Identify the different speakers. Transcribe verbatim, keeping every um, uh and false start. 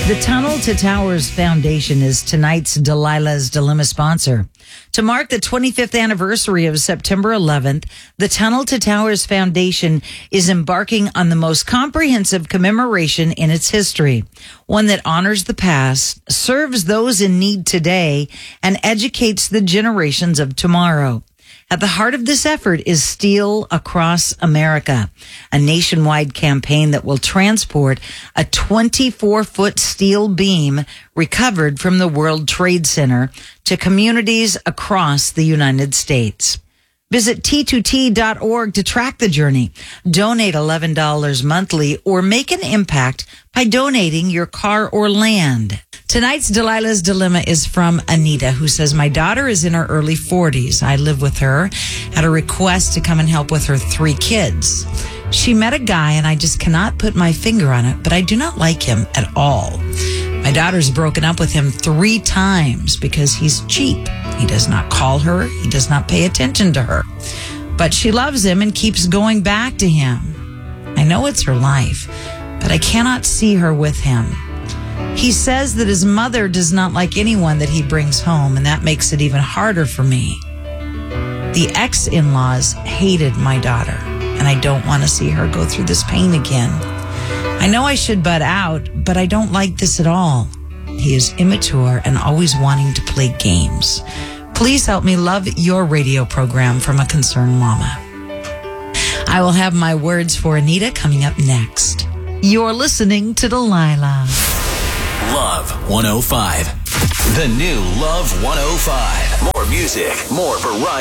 Speaker 1: The Tunnel to Towers Foundation is tonight's Delilah's Dilemma sponsor. To mark the twenty-fifth anniversary of September eleventh, the Tunnel to Towers Foundation is embarking on the most comprehensive commemoration in its history, one that honors the past, serves those in need today, and educates the generations of tomorrow. At the heart of this effort is Steel Across America, a nationwide campaign that will transport a twenty-four foot steel beam recovered from the World Trade Center to communities across the United States. Visit T two T dot org to track the journey. Donate eleven dollars monthly or make an impact by donating your car or land. Tonight's Delilah's Dilemma is from Anita, who says, my daughter is in her early forties. I live with her at a request to come and help with her three kids. She met a guy and I just cannot put my finger on it, but I do not like him at all. My daughter's broken up with him three times because he's cheap. He does not call her. He does not pay attention to her. But she loves him and keeps going back to him. I know it's her life, but I cannot see her with him. He says that his mother does not like anyone that he brings home, and that makes it even harder for me. The ex-in-laws hated my daughter, and I don't want to see her go through this pain again. I know I should butt out, but I don't like this at all. He is immature and always wanting to play games. Please help me love your radio program from a concerned mama. I will have my words for Anita coming up next. You're listening to Delilah.
Speaker 2: Love one oh five. The new Love one oh five. More music, more variety.